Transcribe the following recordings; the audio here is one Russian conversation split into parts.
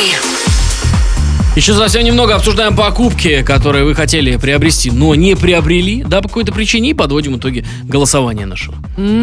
Еще совсем немного обсуждаем покупки, которые вы хотели приобрести, но не приобрели, да, по какой-то причине, и подводим итоги голосования нашего.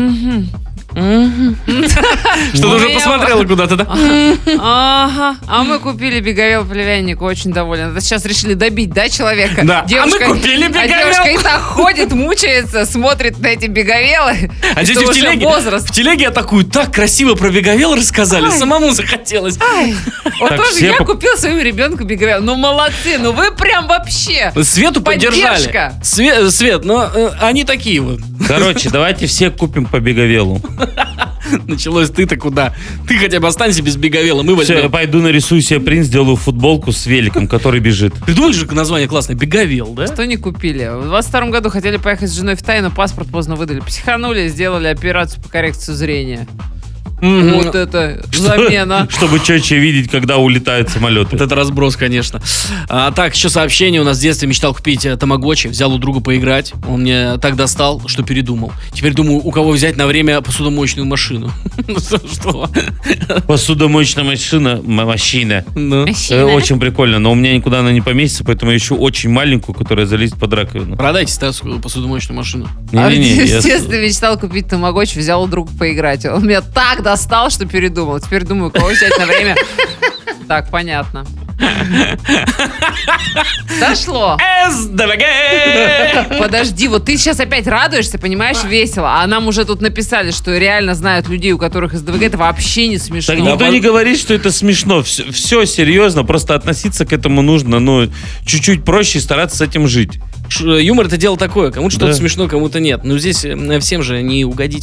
Что ты уже посмотрела куда-то, да? Ага. А мы купили беговел племяннику, очень доволен. Это сейчас решили добить, да, человека? Да. Девушка, А мы купили беговел. А девушка и так ходит, мучается, смотрит на эти беговелы. А дети в телеге атакуют. Так красиво про беговел рассказали, самому захотелось. Вот тоже я купил своему ребенку беговел. Ну, молодцы, ну вы прям вообще. Свету поддержали. Свет, но они такие вот. Короче, давайте все купим по беговелу. Началось ты-то куда? Ты хотя бы останься без беговела, мы возьмем. Все, я пойду нарисую себе принт, сделаю футболку с великом, который бежит. Придумали же название классное, беговел, да? Что не купили? В 22 году хотели поехать с женой в Тайну, паспорт поздно выдали. Психанули, сделали операцию по коррекции зрения. Вот это замена. Чтобы четче видеть, когда улетают самолеты. Вот это разброс, конечно. Так, еще сообщение. У нас в детстве мечтал купить тамагочи. Взял у друга поиграть. Он мне так достал, что передумал. Теперь думаю, у кого взять на время посудомоечную машину. Что? Посудомоечная машина. Очень прикольно. Но у меня никуда она не поместится, поэтому я ищу очень маленькую, которая залезет под раковину. Продайте посудомоечную машину. Естественно, мечтал купить тамагочи. Взял у друга поиграть. Он меня так достал, что передумал. Теперь думаю, кого взять на время. Так, понятно. Дошло. СДВГ! Подожди, вот ты сейчас опять радуешься, понимаешь, весело. А нам уже тут написали, что реально знают людей, у которых СДВГ. Это вообще не смешно. Так никто не говорит, что это смешно. Все серьезно. Просто относиться к этому нужно, чуть-чуть проще и стараться с этим жить. Юмор — это дело такое. Кому-то что-то смешно, кому-то нет. Но здесь всем же не угодить.